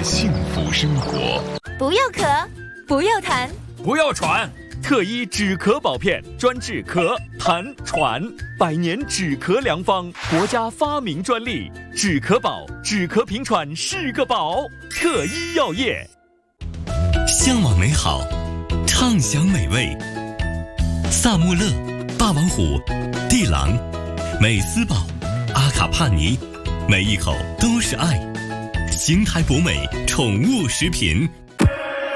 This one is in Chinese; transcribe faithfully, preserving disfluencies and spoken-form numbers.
幸福生活。 不要咳，不要痰， 不要喘。特一止咳宝片，专治咳、痰、喘，百年止咳良方，国家发明专利。止咳宝，止咳平喘是个宝。特一药业。 向往美好，畅享美味。萨穆勒、霸王虎、地狼、美斯宝、阿卡帕尼，每一口都是爱。邢台博美宠物食品。